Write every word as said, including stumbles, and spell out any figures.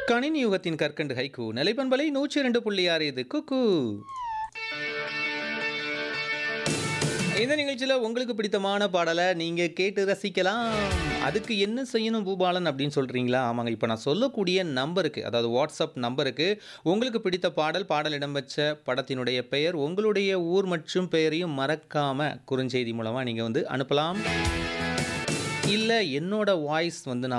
கணினி யுகத்தின் கற்கண்டு ஹைக்கூ நிலைப்பண்பலை நூற்றி இரண்டு புள்ளி ஆறு இது குக்கு. இந்த நிகழ்ச்சியில் உங்களுக்கு பிடித்தமான பாடலை நீங்கள் கேட்டு ரசிக்கலாம். அதுக்கு என்ன செய்யணும் பூபாலன் அப்படின்னு சொல்கிறீங்களா? ஆமாங்க, இப்போ நான் சொல்லக்கூடிய நம்பருக்கு, அதாவது வாட்ஸ்அப் நம்பருக்கு உங்களுக்கு பிடித்த பாடல், பாடல் இடம்பெற்ற படத்தினுடைய பெயர், உங்களுடைய ஊர் மற்றும் பெயரையும் மறக்காமல் குறுஞ்செய்தி மூலமாக நீங்கள் வந்து அனுப்பலாம். இல்லை என்னோட வாய்ஸ் வந்து நான்